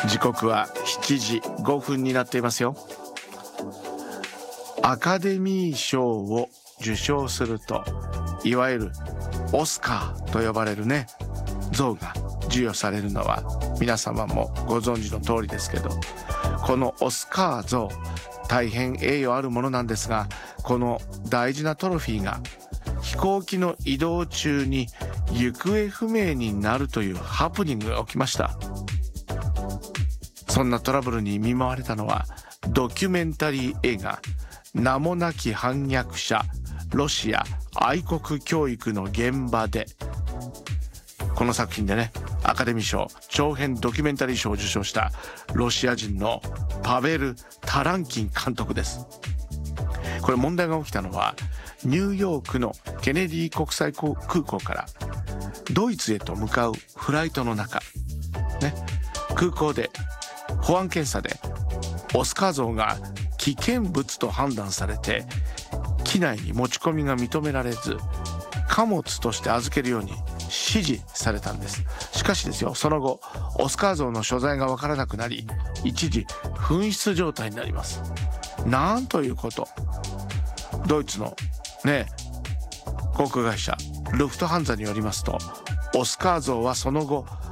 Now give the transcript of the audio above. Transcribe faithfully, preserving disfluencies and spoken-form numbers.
時刻はしちじごふんになっていますよ。アカデミー賞を受賞すると、いわゆるオスカーと呼ばれるね像が授与されるのは皆様もご存知の通りですけど、このオスカー像大変栄誉あるものなんですが、この大事なトロフィーが飛行機の移動中に行方不明になるというハプニングが起きました。そんなトラブルに見舞われたのはドキュメンタリー映画名もなき反逆者ロシア愛国教育の現場で、この作品でねアカデミー賞長編ドキュメンタリー賞を受賞したロシア人のパベル・タランキン監督です。これ問題が起きたのはニューヨークのケネディ国際空港からドイツへと向かうフライトの中、ね、空港で保安検査でオスカー像が危険物と判断されて機内に持ち込みが認められず貨物として預けるように指示されたんです。しかしですよ、その後オスカー像の所在が分からなくなり一時紛失状態になります。なんということ。ドイツのね航空会社ルフトハンザによりますと、オスカー像はその後